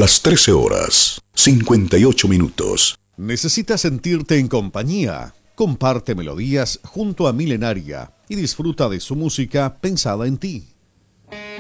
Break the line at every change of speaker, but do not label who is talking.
Las 13 horas, 58 minutos.
¿Necesitas sentirte en compañía? Comparte melodías junto a Milenaria y disfruta de su música pensada en ti.